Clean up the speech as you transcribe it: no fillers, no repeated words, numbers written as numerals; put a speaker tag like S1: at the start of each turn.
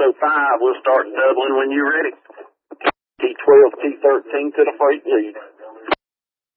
S1: 6:05. We'll start doubling when you're ready. T12, T13 to the freight lead.